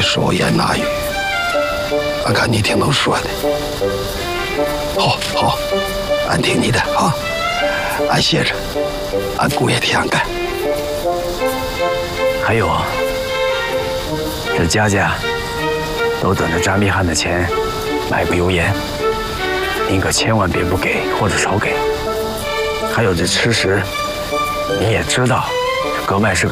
说言那语，俺看你挺能说的。好，好，俺听你的啊，俺歇着，俺姑爷替俺干。 还有啊，这家家都等着扎密汉的钱买个油盐，您可千万别不给或者少给。还有这吃食，你也知道，这葛麦是个